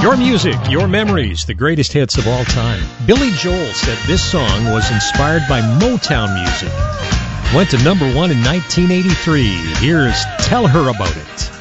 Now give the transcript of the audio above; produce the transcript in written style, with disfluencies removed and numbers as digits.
Your music, your memories, the greatest hits of all time. Billy Joel said this song was inspired by Motown music. Went to number 1 in 1983. Here's Tell Her About It.